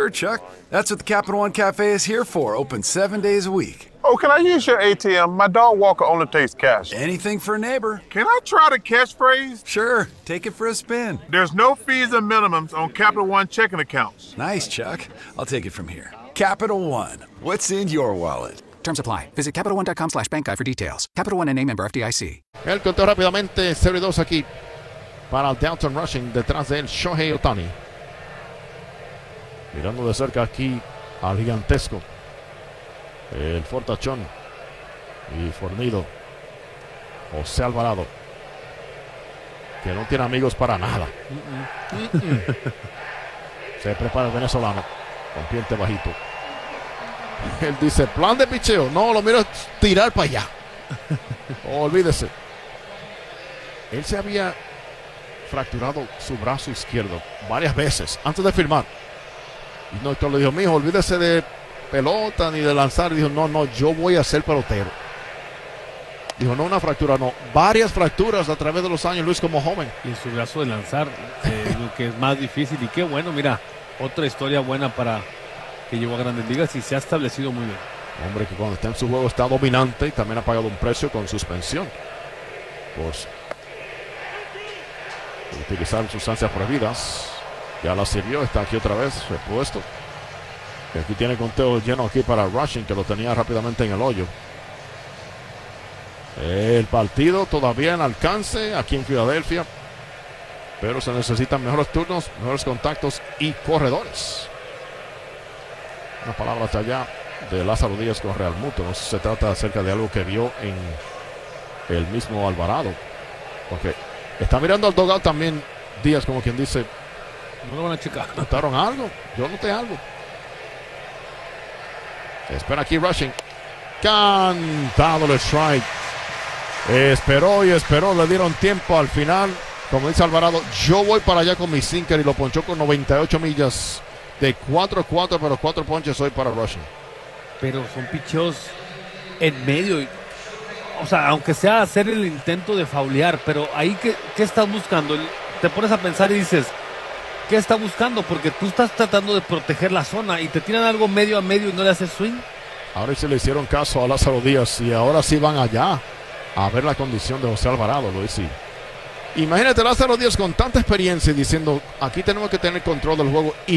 Sure, Chuck. That's what the Capital One Cafe is here for. Open 7 days a week. Oh, can I use your ATM? My dog Walker only takes cash. Anything for a neighbor. Can I try the catchphrase? Sure, take it for a spin. There's no fees and minimums on Capital One checking accounts. Nice, Chuck. I'll take it from here. Capital One. What's in your wallet? Terms apply. Visit CapitalOne.com/bankguide for details. Capital One N.A. member FDIC. El conteo rápidamente, 0-2 aquí para el Downtown Rushing, detrás de él Shohei Ohtani. Mirando de cerca aquí al gigantesco, el fortachón y fornido José Alvarado, que no tiene amigos para nada. Se prepara el venezolano con piente bajito. Él dice, plan de picheo. No, lo miro tirar para allá. Olvídese. Él se había fracturado su brazo izquierdo varias veces antes de firmar. Y el doctor le dijo, mijo, olvídese de pelota ni de lanzar. Y dijo, no, yo voy a ser pelotero. Dijo, no una fractura, no, varias fracturas a través de los años, Luis, como joven. Y en su brazo de lanzar, lo que es más difícil. Y qué bueno, mira, otra historia buena para que llegó a Grandes Ligas y se ha establecido muy bien. Hombre que cuando está en su juego está dominante y también ha pagado un precio con suspensión por utilizar sustancias prohibidas. Ya la sirvió, está aquí otra vez, repuesto. Y aquí tiene conteo lleno aquí para Rushing, que lo tenía rápidamente en el hoyo. El partido todavía en alcance aquí en Filadelfia, pero se necesitan mejores turnos, mejores contactos y corredores. Una palabra hasta allá de Lázaro Díaz con Real Muto. No sé si se trata acerca de algo que vio en el mismo Alvarado, porque está mirando al dugout también Díaz, como quien dice, no lo van a checar. ¿notaron algo? Yo noté algo. Espera aquí Rushing. Cantado el strike. Esperó y esperó, le dieron tiempo al final. Como dice Alvarado, yo voy para allá con mi sinker, y lo ponchó con 98 millas de 4-4, pero 4 ponches hoy para Rushing. Pero son picheos en medio. O sea, aunque sea hacer el intento de faulear, pero ahí ¿qué estás buscando? Te pones a pensar y dices, ¿qué está buscando? Porque tú estás tratando de proteger la zona y te tiran algo medio a medio y no le haces swing. Ahora sí le hicieron caso a Lázaro Díaz y ahora sí van allá a ver la condición de José Alvarado, Luis. Imagínate Lázaro Díaz con tanta experiencia y diciendo, aquí tenemos que tener control del juego y